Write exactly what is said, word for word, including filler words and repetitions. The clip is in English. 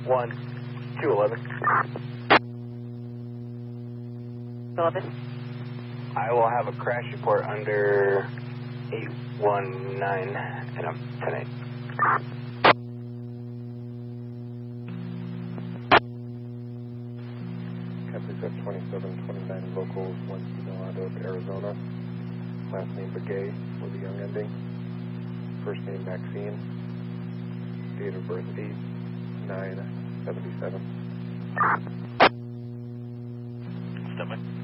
one two eleven. eleven. I will have a crash report under eight one nine, and I'm ten eight. Capital twenty-seven twenty-nine locals, one female out of Arizona. Last name Begay with a young ending. First name Maxine. Date of birth eight nine seventy-seven. Step by.